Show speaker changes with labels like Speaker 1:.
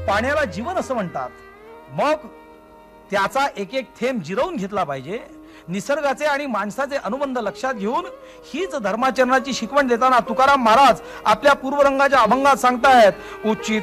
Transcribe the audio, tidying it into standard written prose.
Speaker 1: पाण्याला जीवन असं म्हणतात, मग त्याचा एक एक थेंब जिरवून घेतला पाहिजे. निसर्गाचे आणि माणसाचे अनुबंध लक्षात घेऊन हीच धर्माचरणाची शिकवण देताना तुकाराम महाराज आपल्या पूर्वरंगाच्या अभंगात सांगतायत, उचित